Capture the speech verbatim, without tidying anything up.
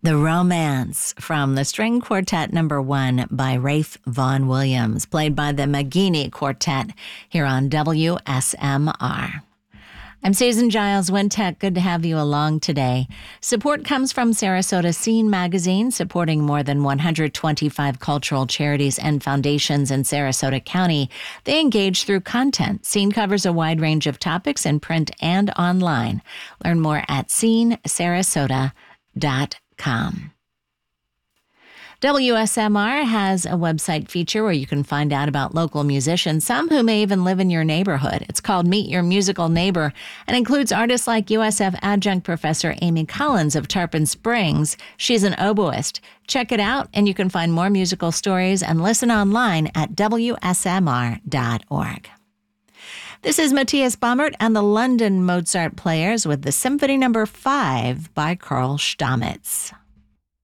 The Romance from the String Quartet Number One by Rafe Vaughan Williams, played by the Maggini Quartet here on W S M R. I'm Susan Giles Wintech. Good to have you along today. Support comes from Sarasota Scene Magazine, supporting more than one hundred twenty-five cultural charities and foundations in Sarasota County. They engage through content. Scene covers a wide range of topics in print and online. Learn more at scene sarasota dot com. W S M R has a website feature where you can find out about local musicians, some who may even live in your neighborhood. It's called Meet Your Musical Neighbor and includes artists like U S F adjunct professor Amy Collins of Tarpon Springs. She's an oboist. Check it out, and you can find more musical stories and listen online at W S M R dot org. This is Matthias Baumert and the London Mozart Players with the Symphony Number Five by Carl Stamitz.